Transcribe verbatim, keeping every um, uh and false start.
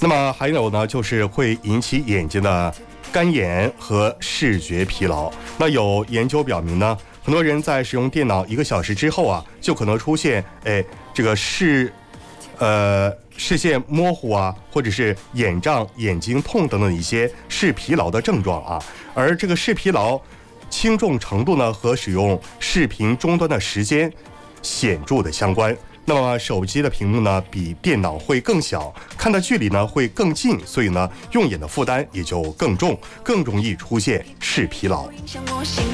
么还有呢，就是会引起眼睛的干眼和视觉疲劳。那有研究表明呢，很多人在使用电脑一个小时之后啊，就可能出现哎这个视呃视线模糊啊，或者是眼胀、眼睛痛等等一些视疲劳的症状啊。而这个视疲劳轻重程度呢，和使用视频终端的时间显著的相关。那么手机的屏幕呢，比电脑会更小，看的距离呢会更近，所以呢用眼的负担也就更重，更容易出现视疲劳。